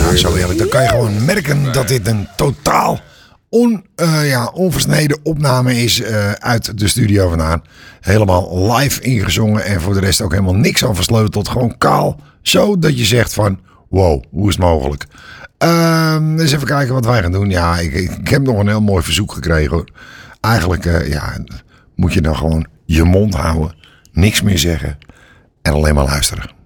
Ja, zo eerlijk. Dan kan je gewoon merken dat dit een totaal onversneden opname is uit de studio vandaan. Helemaal live ingezongen en voor de rest ook helemaal niks aan versleuteld. Gewoon kaal, zo dat je zegt van wow, hoe is het mogelijk? Eens even kijken wat wij gaan doen. Ja, ik heb nog een heel mooi verzoek gekregen hoor. Eigenlijk moet je dan gewoon je mond houden, niks meer zeggen en alleen maar luisteren.